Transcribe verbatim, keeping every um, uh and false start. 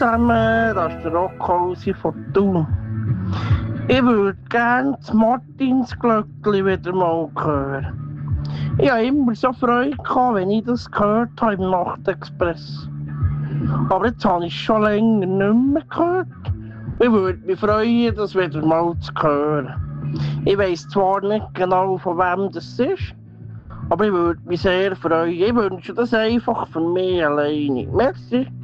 zusammen, das ist der Rockhausi von Thun. Ich würde gerne das Martinsglöckli wieder mal hören. Ich hatte immer so Freude gehabt, wenn ich das gehört habe im Nachtexpress. Aber jetzt habe ich es schon länger nicht mehr gehört. Ich würde mich freuen, das wieder mal zu hören. Ich weiss zwar nicht genau, von wem das ist, aber ich würde mich sehr freuen. Ich wünsche das einfach für mich alleine. Merci.